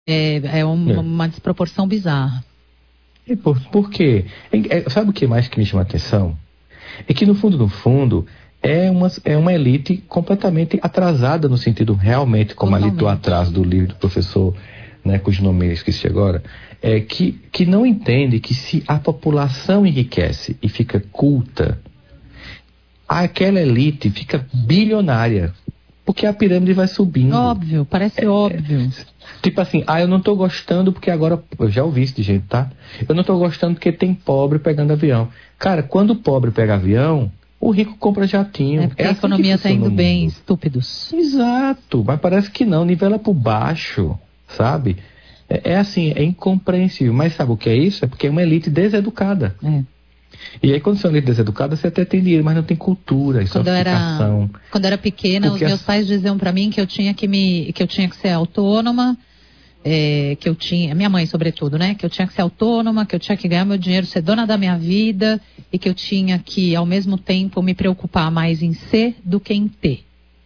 É uma desproporção bizarra. E por quê? Sabe o que mais que me chama a atenção? É que no fundo, é uma elite completamente atrasada no sentido realmente, como ali do atrás do livro do professor, né, cujo nome eu esqueci agora, que não entende que se a população enriquece e fica culta, aquela elite fica bilionária, porque a pirâmide vai subindo. Óbvio, parece óbvio. Tipo assim, eu não tô gostando porque agora, eu já ouvi isso de gente, tá? Eu não tô gostando porque tem pobre pegando avião. Cara, quando o pobre pega avião, o rico compra jatinho. Porque a economia tá indo bem, estúpidos. Exato, mas parece que não, nivela por baixo, sabe? Assim, é incompreensível. Mas sabe o que é isso? É porque é uma elite deseducada. E aí, quando você é uma elite deseducada, você até tem dinheiro, mas não tem cultura e sofisticação. Quando eu era pequena, porque os meus pais diziam pra mim que eu tinha que ser autônoma, minha mãe sobretudo, né? Que eu tinha que ser autônoma, que eu tinha que ganhar meu dinheiro, ser dona da minha vida, e que eu tinha que, ao mesmo tempo, me preocupar mais em ser do que em ter.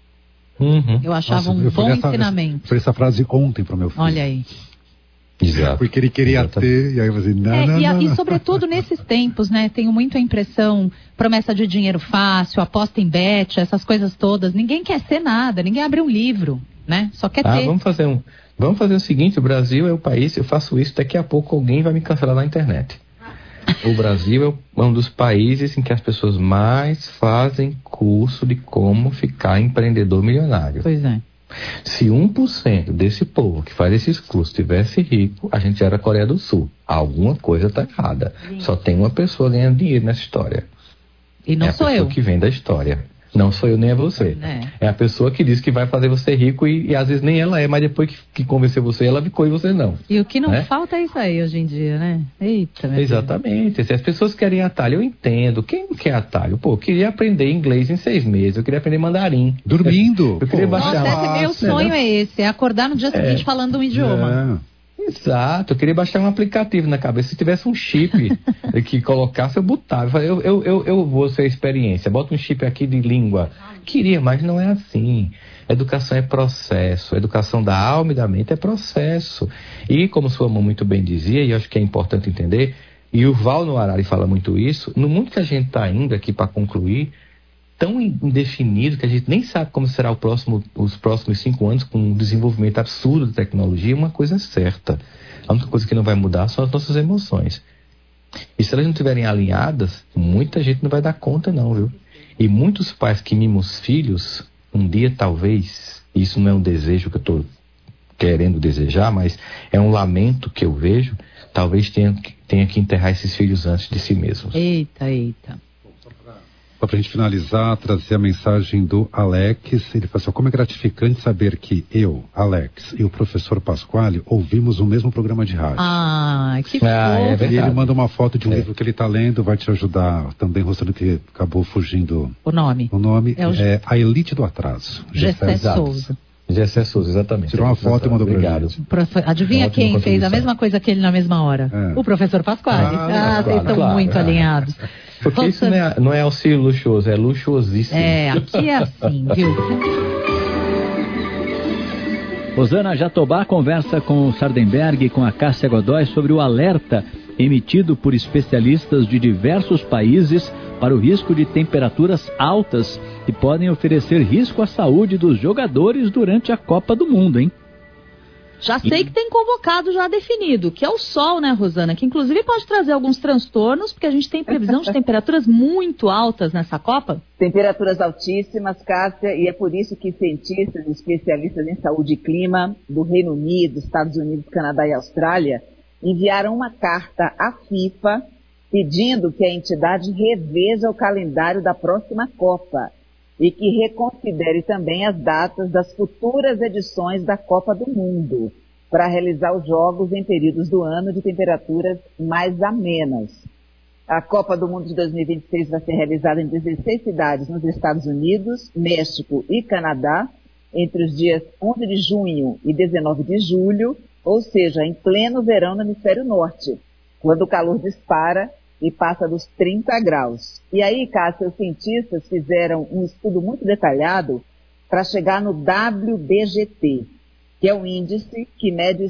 Eu achava um bom ensinamento. Eu falei essa frase ontem pro meu filho. Olha aí. Exato. Porque ele queria ter, e aí eu falei, não. E sobretudo nesses tempos, né? Tenho muito a impressão, promessa de dinheiro fácil, aposta em bet, essas coisas todas. Ninguém quer ser nada, ninguém abre um livro, né? Só quer ter. Vamos fazer o seguinte, o Brasil é o país, eu faço isso, daqui a pouco alguém vai me cancelar na internet. O Brasil é um dos países em que as pessoas mais fazem curso de como ficar empreendedor milionário. Pois é. Se 1% desse povo que faz esses cursos tivesse rico, a gente era a Coreia do Sul. Alguma coisa está errada. Só tem uma pessoa ganhando dinheiro nessa história. E não sou eu. É a pessoa que vem da história. Não sou eu nem é você. É a pessoa que diz que vai fazer você rico e às vezes nem ela é, mas depois que convenceu você, ela ficou e você não. E o que não falta é isso aí hoje em dia, né? Eita, meu Exatamente. Se as pessoas querem atalho, eu entendo. Quem não quer atalho? Pô, eu queria aprender inglês em 6 meses, eu queria aprender mandarim. Dormindo. Eu queria baixar meu sonho é esse, é acordar no dia seguinte falando um idioma. Exato, eu queria baixar um aplicativo na cabeça. Se tivesse um chip que colocasse, eu botava. Eu vou ser a experiência, bota um chip aqui de língua. Queria, mas não é assim. Educação é processo, educação da alma e da mente é processo. E como sua mãe muito bem dizia, e eu acho que é importante entender, e o Val no Harari fala muito isso, no mundo que a gente está indo aqui para concluir, tão indefinido que a gente nem sabe como será os próximos 5 anos, com um desenvolvimento absurdo de tecnologia, uma coisa é certa. A única coisa que não vai mudar são as nossas emoções. E se elas não estiverem alinhadas, muita gente não vai dar conta não, viu? E muitos pais que mimam os filhos, um dia talvez, isso não é um desejo que eu estou querendo desejar, mas é um lamento que eu vejo, talvez tenha que enterrar esses filhos antes de si mesmos. Eita. Só pra gente finalizar, trazer a mensagem do Alex. Ele fala assim, como é gratificante saber que eu, Alex, e o professor Pasquale ouvimos o mesmo programa de rádio. Que fofo. E ele manda uma foto de um livro que ele está lendo, vai te ajudar também, mostrando que acabou fugindo. O nome é A Elite do Atraso. Gessé Souza. Gessé Souza, exatamente. Tirou uma foto e mandou pra gente. Adivinha quem fez a mesma coisa que ele na mesma hora? O professor Pasquale. Vocês estão muito alinhados. Porque isso não é auxílio luxuoso, é luxuosíssimo. Aqui é assim, viu? Rosana Jatobá conversa com o Sardenberg e com a Cássia Godoy sobre o alerta emitido por especialistas de diversos países para o risco de temperaturas altas que podem oferecer risco à saúde dos jogadores durante a Copa do Mundo, hein? Já sei que tem convocado já definido, que é o sol, né, Rosana? Que inclusive pode trazer alguns transtornos, porque a gente tem previsão de temperaturas muito altas nessa Copa. Temperaturas altíssimas, Cássia, e é por isso que cientistas e especialistas em saúde e clima do Reino Unido, Estados Unidos, Canadá e Austrália enviaram uma carta à FIFA pedindo que a entidade reveja o calendário da próxima Copa e que reconsidere também as datas das futuras edições da Copa do Mundo, para realizar os jogos em períodos do ano de temperaturas mais amenas. A Copa do Mundo de 2026 vai ser realizada em 16 cidades nos Estados Unidos, México e Canadá, entre os dias 11 de junho e 19 de julho, ou seja, em pleno verão no hemisfério norte, quando o calor dispara e passa dos 30 graus. E aí, Cássia, os cientistas fizeram um estudo muito detalhado para chegar no WBGT, que é um índice que mede o